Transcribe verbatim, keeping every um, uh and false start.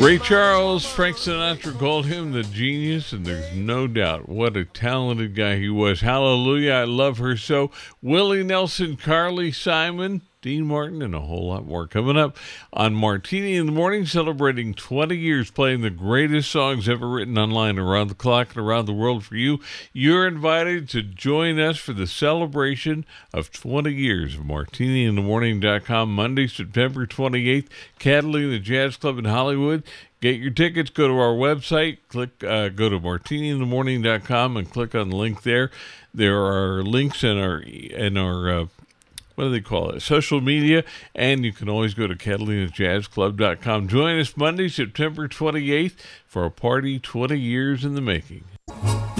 Ray Charles, Frank Sinatra called him the genius, and there's no doubt what a talented guy he was. Hallelujah, I Love Her So. Willie Nelson, Carly Simon, Dean Martin, and a whole lot more coming up on Martini in the Morning, celebrating twenty years playing the greatest songs ever written online around the clock and around the world for you. You're invited to join us for the celebration of twenty years of Martini In The Morning dot com, Monday, September twenty-eighth, Catalina Jazz Club in Hollywood. Get your tickets, go to our website, click, uh, go to Martini In The Morning dot com and click on the link there. There are links in our, in our, uh, what do they call it, social media, and you can always go to Catalina Jazz Club dot com. Join us Monday, September twenty-eighth for a party twenty years in the making.